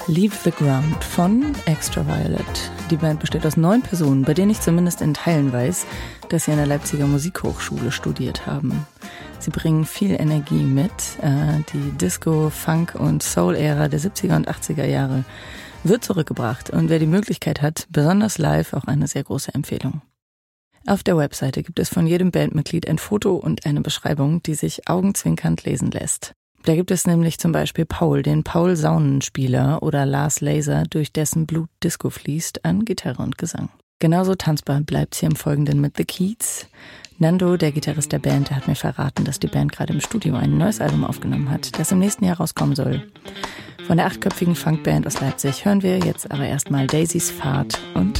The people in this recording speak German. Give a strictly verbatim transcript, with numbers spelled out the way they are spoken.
Leave the Ground von Extra Violet. Die Band besteht aus neun Personen, bei denen ich zumindest in Teilen weiß, dass sie an der Leipziger Musikhochschule studiert haben. Sie bringen viel Energie mit. Die Disco-, Funk- und Soul-Ära der siebziger und achtziger Jahre wird zurückgebracht und wer die Möglichkeit hat, besonders live, auch eine sehr große Empfehlung. Auf der Webseite gibt es von jedem Bandmitglied ein Foto und eine Beschreibung, die sich augenzwinkernd lesen lässt. Da gibt es nämlich zum Beispiel Paul, den Paul-Saunenspieler, oder Lars Laser, durch dessen Blut Disco fließt, an Gitarre und Gesang. Genauso tanzbar bleibt's hier im Folgenden mit The Keats. Nando, der Gitarrist der Band, der hat mir verraten, dass die Band gerade im Studio ein neues Album aufgenommen hat, das im nächsten Jahr rauskommen soll. Von der achtköpfigen Funkband aus Leipzig hören wir jetzt aber erstmal Daisys Fahrt und